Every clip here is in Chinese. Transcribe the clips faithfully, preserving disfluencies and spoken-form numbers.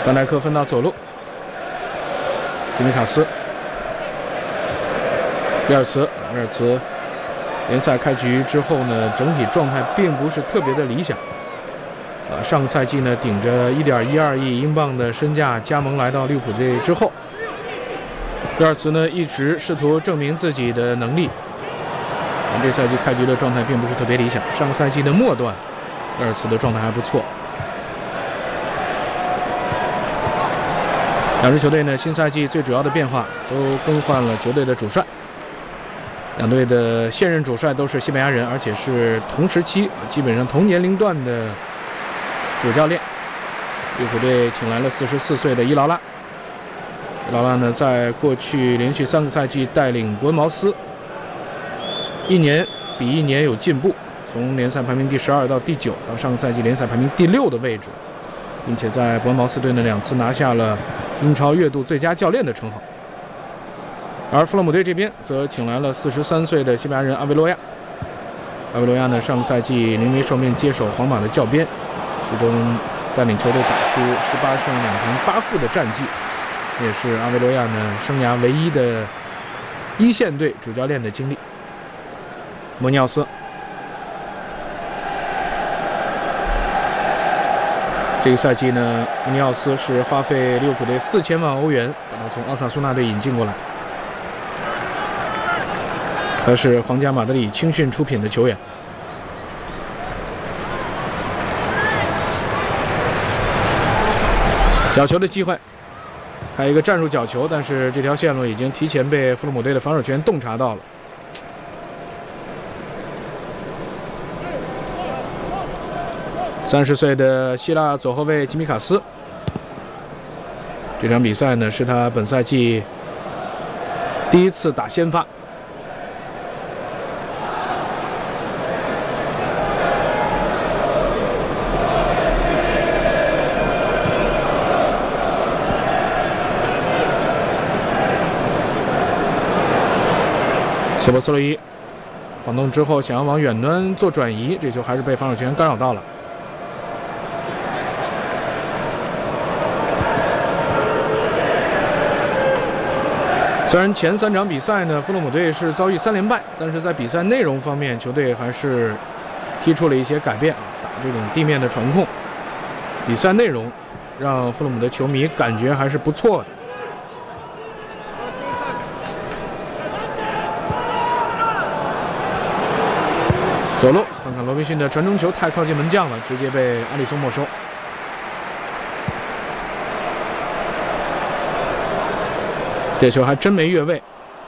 范戴克分到左路，吉米卡斯，比尔茨，比尔茨联赛开局之后呢，整体状态并不是特别的理想。啊，上个赛季呢，顶着 一点一二亿英镑的身价加盟来到利物浦队之后，比尔茨呢一直试图证明自己的能力。这赛季开局的状态并不是特别理想，上个赛季的末段，比尔茨的状态还不错。两支球队呢，新赛季最主要的变化都更换了球队的主帅。两队的现任主帅都是西班牙人，而且是同时期基本上同年龄段的主教练。利物浦队请来了四十四岁的伊劳拉。伊劳拉呢，在过去连续三个赛季带领伯恩茅斯，一年比一年有进步，从联赛排名第十二到第九，到上个赛季联赛排名第六的位置，并且在伯恩茅斯队呢两次拿下了英超月度最佳教练的称号。而弗洛姆队这边则请来了四十三岁的西班牙人阿维罗亚。阿维罗亚呢，上个赛季临危受命接手皇马的教鞭，最终带领球队打出十八胜两平八负的战绩，这也是阿维罗亚呢生涯唯一的一线队主教练的经历。莫尼奥斯，这个赛季呢，莫尼奥斯是花费利物浦队四千万欧元把他从奥萨苏纳队引进过来。他是皇家马德里青训出品的球员。角球的机会，还有一个战术角球，但是这条线路已经提前被弗洛姆队的防守权洞察到了。三十岁的希腊左后卫吉米卡斯，这场比赛呢是他本赛季第一次打先发。索博斯洛伊晃动之后，想要往远端做转移，这球还是被防守权干扰到了。虽然前三场比赛呢，弗洛姆队是遭遇三连败，但是在比赛内容方面，球队还是踢出了一些改变啊，打这种地面的传控，比赛内容让弗洛姆的球迷感觉还是不错的。左路，看看罗宾逊的传中球太靠近门将了，直接被阿里松没收。这球还真没越位。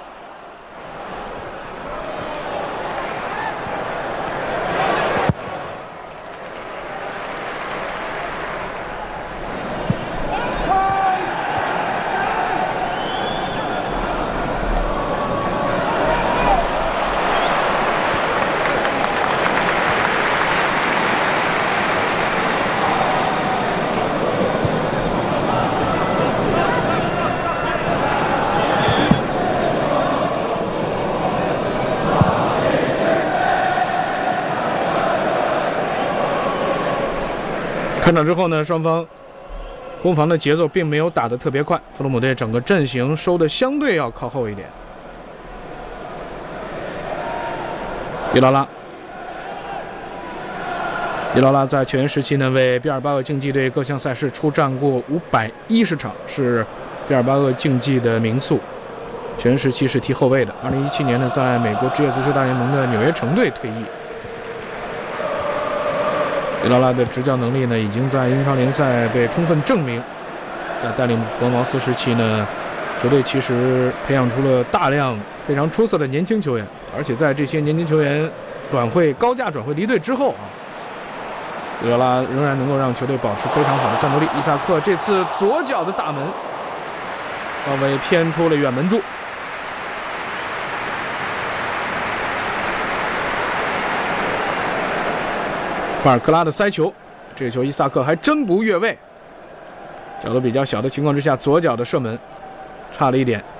开场之后呢，双方攻防的节奏并没有打得特别快，弗洛姆队整个阵型收的相对要靠后一点。伊劳拉，伊劳拉在球员时期呢，为毕尔巴鄂竞技队各项赛事出战过五百一十场，是毕尔巴鄂竞技的名宿。球员时期是踢后卫的。二零一七年呢，在美国职业足球大联盟的纽约城队退役。伊劳拉的执教能力呢，已经在英超联赛被充分证明。在带领伯恩茅斯时期呢，球队其实培养出了大量非常出色的年轻球员，而且在这些年轻球员转会高价转会离队之后啊，伊劳拉仍然能够让球队保持非常好的战斗力。伊萨克这次左脚的大门稍微偏出了远门柱。巴尔克拉的塞球，这个球伊萨克还真不越位，角度比较小的情况之下，左脚的射门差了一点。